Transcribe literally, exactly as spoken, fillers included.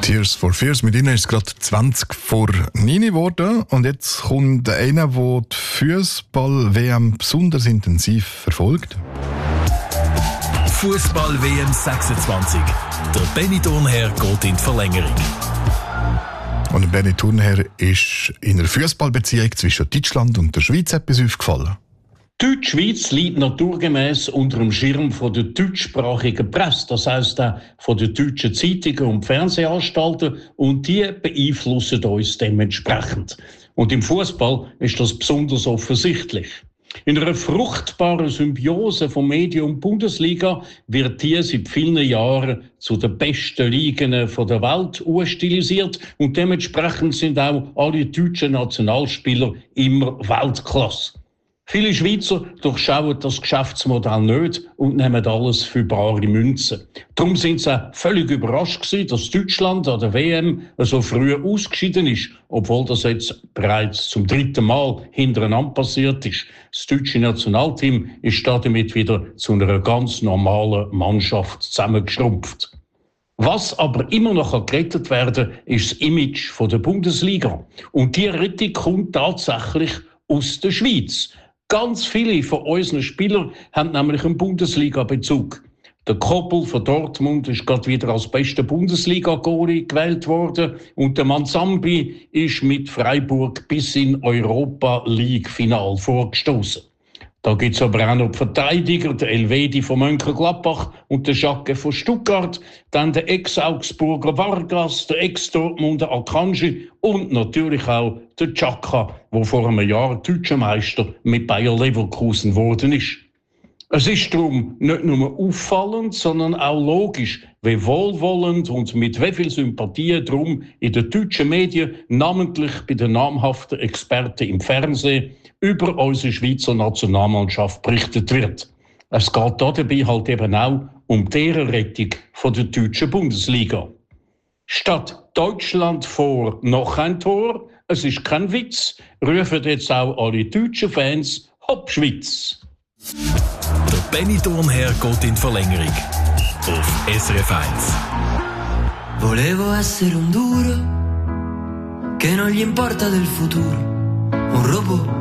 Tears for Fears. Mit ihnen ist es gerade zwanzig vor neun geworden. Und jetzt kommt einer, der die Fußball-W M besonders intensiv verfolgt. Fußball-W M sechsundzwanzig. Der Benny Thurnherr geht in die Verlängerung. Und Benny Thurnherr ist in einer Fußballbeziehung zwischen Deutschland und der Schweiz etwas aufgefallen. Die Deutschschweiz liegt naturgemäß unter dem Schirm von der deutschsprachigen Presse, das heisst auch von den deutschen Zeitungen und Fernsehanstalten, und die beeinflussen uns dementsprechend. Und im Fußball ist das besonders offensichtlich. In einer fruchtbaren Symbiose von Medien und Bundesliga wird die seit vielen Jahren zu den besten Ligen der Welt urstilisiert, und dementsprechend sind auch alle deutschen Nationalspieler immer Weltklasse. Viele Schweizer durchschauen das Geschäftsmodell nicht und nehmen alles für bare Münzen. Darum sind sie auch völlig überrascht gewesen, dass Deutschland an der W M so früh ausgeschieden ist, obwohl das jetzt bereits zum dritten Mal hintereinander passiert ist. Das deutsche Nationalteam ist damit wieder zu einer ganz normalen Mannschaft zusammengeschrumpft. Was aber immer noch gerettet werden kann, ist das Image der Bundesliga. Und die Rettung kommt tatsächlich aus der Schweiz. Ganz viele von unseren Spielern haben nämlich einen Bundesliga-Bezug. Der Koppel von Dortmund ist gerade wieder als bester Bundesliga-Goalie gewählt worden, und der Manzambi ist mit Freiburg bis in Europa-League-Final vorgestoßen. Da gibt es aber auch noch die Verteidiger, der Elvedi von Mönchengladbach und der Jacke von Stuttgart, dann der Ex-Augsburger Vargas, der Ex-Dortmunder Akanji und natürlich auch der Xhaka, der vor einem Jahr deutscher Meister mit Bayer Leverkusen geworden ist. Es ist darum nicht nur auffallend, sondern auch logisch, wie wohlwollend und mit wie viel Sympathie darum in den deutschen Medien, namentlich bei den namhaften Experten im Fernsehen, über unsere Schweizer Nationalmannschaft berichtet wird. Es geht dabei halt eben auch um die Ehrenrettung von der deutschen Bundesliga. Statt Deutschland vor noch ein Tor, es ist kein Witz, rufen jetzt auch alle deutschen Fans Hopp Schweiz. Der Benny Thurnherr geht in die Verlängerung auf S R F eins. Volevo essere un duro che non gli importa del futuro, un robot